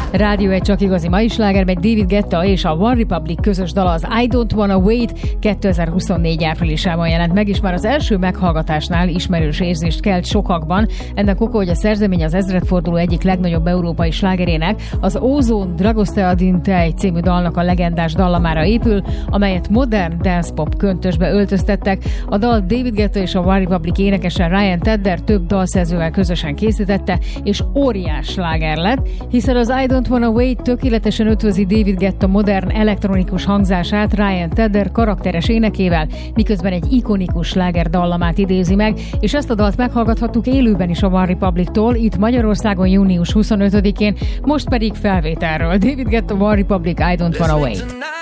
Rádió egy csak igazi mai sláger, meg David Guetta és a One Republic közös dala, az I Don't Wanna Wait 2024 áprilisában jelent meg, és már az első meghallgatásnál ismerős érzést kelt sokakban. Ennek oka, hogy a szerzemény az ezredforduló egyik legnagyobb európai slágerének, az Ozone Dragoste Adintei című dalnak a legendás dallamára épül, amelyet modern dance pop köntösbe öltöztettek. A dal David Guetta és a One Republic énekese Ryan Tedder több dalszerzővel közösen készítette, és óriás sláger lett, hiszen az I Don't Wanna Wait tökéletesen ötvözi David Guetta modern elektronikus hangzását Ryan Tedder karakteres énekével, miközben egy ikonikus sláger dallamát idézi meg, és ezt a dalt meghallgathattuk élőben is a One Republic-tól, itt Magyarországon június 25-én, most pedig felvételről. David Guetta, One Republic, I Don't Wanna Wait.